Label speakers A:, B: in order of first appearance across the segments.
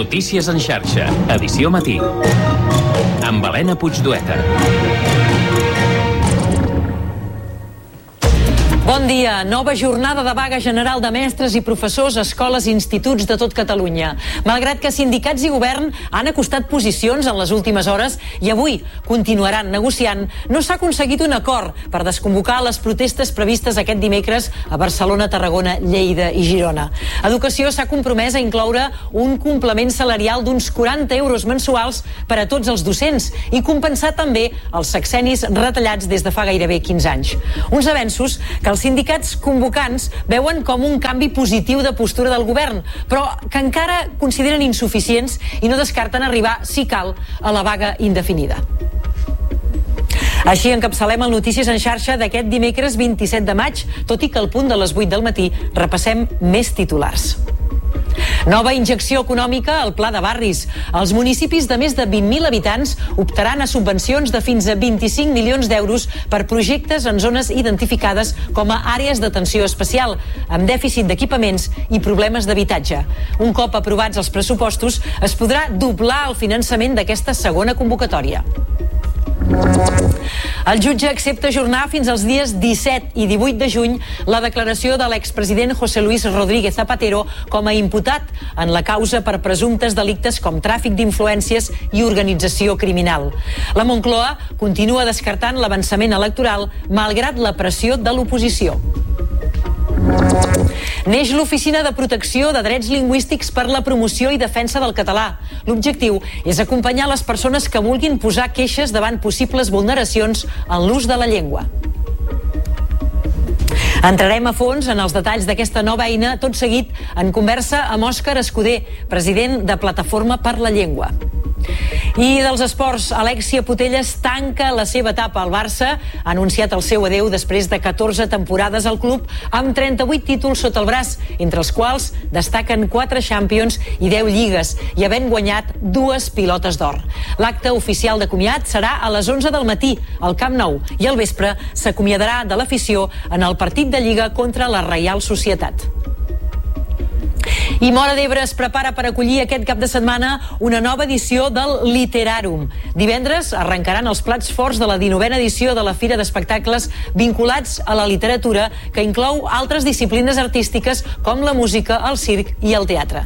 A: Notícies en xarxa, edició matí. Amb Helena Puigdueta.
B: Bon dia. Nova jornada de vaga general de mestres i professors a escoles i instituts de tot Catalunya. Malgrat que sindicats i govern han acostat posicions en les últimes hores i avui continuaran negociant, no s'ha aconseguit un acord per desconvocar les protestes previstes aquest dimecres a Barcelona, Tarragona, Lleida i Girona. Educació s'ha compromès a incloure un complement salarial d'uns 40 euros mensuals per a tots els docents i compensar també els sexennis retallats des de fa gairebé 15 anys. Uns avenços que els sindicats convocants veuen com un canvi positiu de postura del govern, però que encara consideren insuficients i no descarten arribar, si cal, a la vaga indefinida. Així encapçalem el Notícies en xarxa d'aquest dimecres 27 de maig, tot i que al punt de les 8 del matí repassem més titulars. Nova injecció econòmica al Pla de Barris. Els municipis de més de 20.000 habitants optaran a subvencions de fins a 25 milions d'euros per projectes en zones identificades com a àrees d'atenció especial, amb dèficit d'equipaments i problemes d'habitatge. Un cop aprovats els pressupostos, es podrà doblar el finançament d'aquesta segona convocatòria. El jutge accepta ajornar fins als dies 17 i 18 de juny la declaració de l'expresident José Luis Rodríguez Zapatero com a imputat en la causa per presumptes delictes com tràfic d'influències i organització criminal. La Moncloa continua descartant l'avançament electoral malgrat la pressió de l'oposició. Neix l'Oficina de Protecció de Drets Lingüístics per la Promoció i Defensa del Català. L'objectiu és acompanyar les persones que vulguin posar queixes davant possibles vulneracions en l'ús de la llengua. Entrarem a fons en els detalls d'aquesta nova eina, tot seguit en conversa amb Òscar Escudé, president de Plataforma per la Llengua. I dels esports, Alexia Putellas tanca la seva etapa al Barça, ha anunciat el seu adeu després de 14 temporades al club amb 38 títols sota el braç, entre els quals destaquen 4 Champions i 10 lligues i havent guanyat 2 pilotes d'or. L'acte oficial de comiat serà a les 11 del matí al Camp Nou i al vespre s'acomiadarà de l'afició en el partit de Lliga contra la Reial Societat. I Móra d'Ebre es prepara per acollir aquest cap de setmana una nova edició del Literàrum. Divendres arrencaran els plats forts de la 19a edició de la Fira d'Espectacles vinculats a la literatura, que inclou altres disciplines artístiques com la música, el circ i el teatre.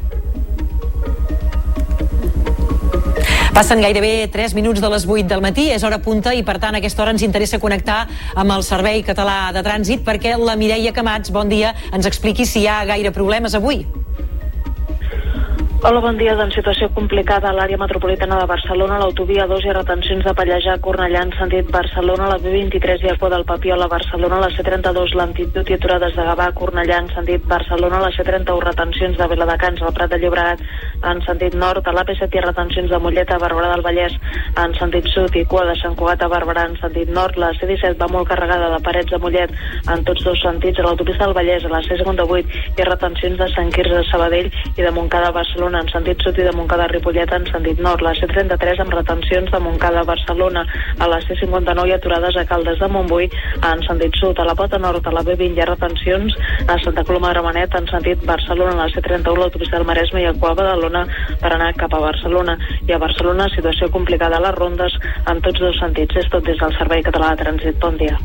B: Passen gairebé 3 minuts de les 8 del matí, és hora punta i per tant a aquesta hora ens interessa connectar amb el Servei Català de Trànsit perquè la Mireia Camats, bon dia, ens expliqui si hi ha gaire problemes avui.
C: Hola, bon dia. En situació complicada a l'àrea metropolitana de Barcelona, a l'autovia 2 hi ha retencions de Pallejà a Cornellà en sentit Barcelona, a la B23 hi ha cua del Papiol a Barcelona, a la C32 lentitud i aturades de Gavà a Cornellà en sentit Barcelona, a la C31 retencions de Viladecans al Prat de Llobregat en sentit nord, a l'AP7 hi ha retencions de Mollet a Barberà del Vallès en sentit sud i cua de Sant Cugat a Barberà en sentit nord, la C17 va molt carregada de Parets a Mollet en tots dos sentits, a l'autopista del Vallès, a la C58 hi ha retencions de Sant Quirze a Sabadell i de Montcada a Barcelona en sentit sud i de Montcada a Ripollet en sentit nord, la C33 amb retencions de Montcada a Barcelona, a la C59 hi ha aturades a Caldes de Montbui en sentit sud, a la Pota Nord, a la B20 hi ha retencions a Santa Coloma de Gramenet en sentit Barcelona, a la C31 l'autopista del Maresme i a Cua Badalona per anar cap a Barcelona, i a Barcelona situació complicada a les rondes en tots dos sentits. És tot des del Servei Català de Trànsit. Bon dia.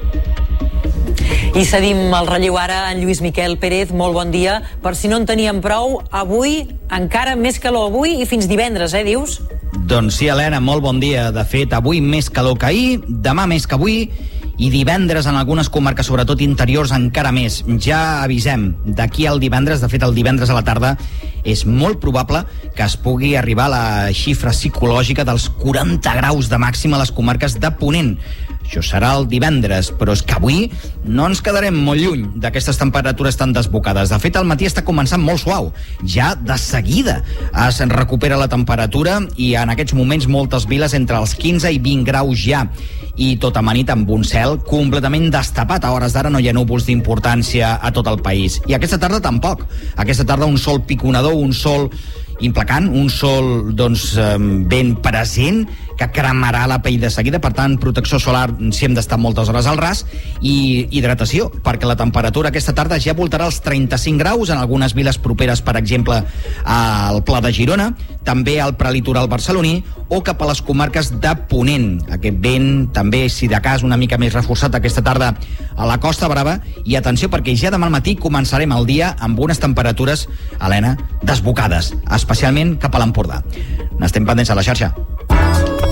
B: I cedim el relleu ara en Lluís Miquel Pérez. Molt bon dia. Per si no en teníem prou, avui encara més calor avui i fins divendres, dius?
D: Doncs sí, Helena, molt bon dia. De fet, avui més calor que ahir, demà més que avui i divendres en algunes comarques, sobretot interiors, encara més. Ja avisem, d'aquí al divendres, de fet el divendres a la tarda, és molt probable que es pugui arribar a la xifra psicològica dels 40 graus de màxima a les comarques de Ponent. Això serà el divendres, però és que avui no ens quedarem molt lluny d'aquestes temperatures tan desbocades. De fet, el matí està començant molt suau. Ja de seguida es recupera la temperatura i en aquests moments moltes viles entre els 15 i 20 graus ja. I tot amanit amb un cel completament destapat. A hores d'ara no hi ha núvols d'importància a tot el país. I aquesta tarda tampoc. Aquesta tarda un sol piconador, un sol implacant, un sol ben present que cremarà la pell de seguida, per tant protecció solar si hem d'estar moltes hores al ras, i hidratació, perquè la temperatura aquesta tarda ja voltarà els 35 graus en algunes viles properes, per exemple al Pla de Girona, també al prelitoral barceloní o cap a les comarques de Ponent. Aquest vent també, si de cas, una mica més reforçat aquesta tarda a la Costa Brava, i atenció perquè ja demà al matí començarem el dia amb unes temperatures, Helena, desbocades, especialment cap a l'Empordà. N'estem pendents a la xarxa.